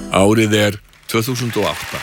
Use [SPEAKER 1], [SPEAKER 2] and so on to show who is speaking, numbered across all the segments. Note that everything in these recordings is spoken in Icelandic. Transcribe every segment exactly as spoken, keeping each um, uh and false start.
[SPEAKER 1] Árið er tvö þúsund og átta.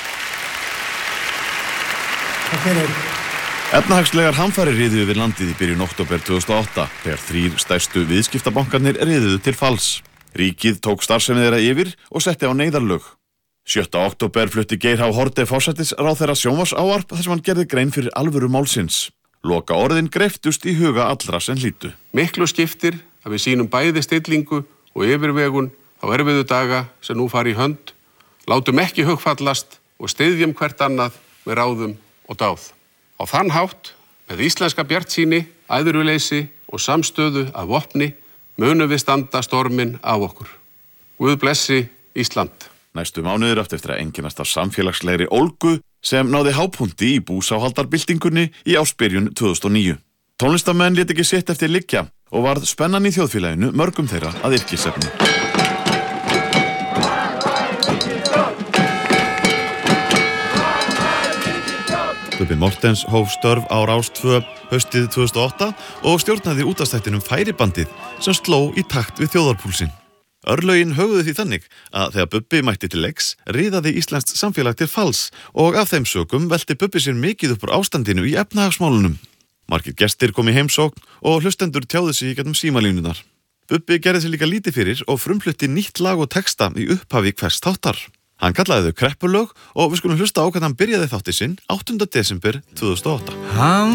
[SPEAKER 2] Efnahagslegar hamfarir riðu yfir landið í byrjun október tvö þúsund og átta þegar þrír stærstu viðskiptabankarnir riðuðu til falls. Ríkið tók starfsemi þeirra yfir og setti á neyðarlög. sjötta október flutti Geir H. Haarde forsætisráðherra sjónvarpsávarp þar sem hann gerði grein fyrir alvöru málsins. Loka orðin greiftust í huga allra sem hlýddu.
[SPEAKER 3] Miklu skiptir að við sýnum bæði stillingu og yfirvegun á erfiðu daga sem nú fara í hönd. Látum ekki hugfallast og styðjum hvert annað með ráðum og dáð. Á þann hátt, með íslenska bjartsýni, æðruleysi og samstöðu af vopni, munum við standa storminn af okkur. Guð blessi Ísland.
[SPEAKER 2] Næstu mánuðir átti eftir að einkennast af samfélagslegri ólgu sem náði hápunkti í búsáhaldarbyltingunni í ársbyrjun tvö þúsund og níu. Tónlistamenn lét ekki sitt eftir liggja og varð spennan í þjóðfélaginu mörgum þeirra að yrkisefni. Bubbi Morthens hóf störf á Rás tvö haustið tvö þúsund og átta og stjórnaði útvarpsþættinum Færibandið sem sló í takt við þjóðarpúlsinn. Örlögin höfðu því þannig að þegar Bubbi mætti til leiks riðaði íslenskt samfélag til falls og af þeim sökum velti Bubbi sér mikið upp úr ástandinu í efnahagsmálunum. Margir gestir kom í heimsókn og hlustendur tjáðu sig í gegnum símalínunar. Bubbi gerði sér líka lítið fyrir og frumflutti nýtt lag og texta í upphafi hvers þáttar. Hann kallaði þau kreppulög og við skulum hlusta á hvernig hann byrjaði þáttinn sinn áttunda desember tvö þúsund og átta.
[SPEAKER 4] Hann